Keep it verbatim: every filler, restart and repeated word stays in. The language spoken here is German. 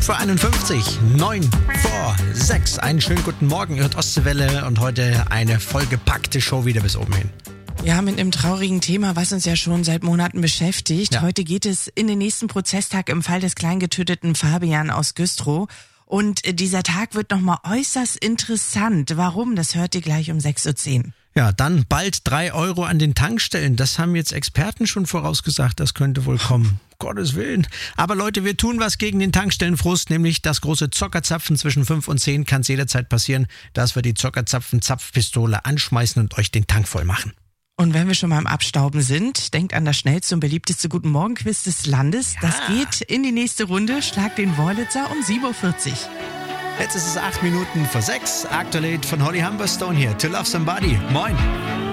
vor einundfünfzig, neun vor sechs. Einen schönen guten Morgen, ihr hört Ostseewelle und heute eine vollgepackte Show wieder bis oben hin. Ja, mit einem traurigen Thema, was uns ja schon seit Monaten beschäftigt. Ja. Heute geht es in den nächsten Prozesstag im Fall des kleingetöteten Fabian aus Güstrow. Und dieser Tag wird nochmal äußerst interessant. Warum? Das hört ihr gleich um sechs Uhr zehn. Ja, dann bald drei Euro an den Tankstellen. Das haben jetzt Experten schon vorausgesagt, das könnte wohl kommen. Gottes Willen. Aber Leute, wir tun was gegen den Tankstellenfrust, nämlich das große Zockerzapfen zwischen fünf und zehn kann es jederzeit passieren, dass wir die Zockerzapfen-Zapfpistole anschmeißen und euch den Tank voll machen. Und wenn wir schon mal im Abstauben sind, denkt an das schnellste und beliebteste Guten Morgen-Quiz des Landes. Ja. Das geht in die nächste Runde. Schlag den Wurlitzer um sieben Uhr vierzig. Jetzt ist es acht Minuten vor sechs. Aktuell von Holly Humberstone hier. To Love Somebody. Moin.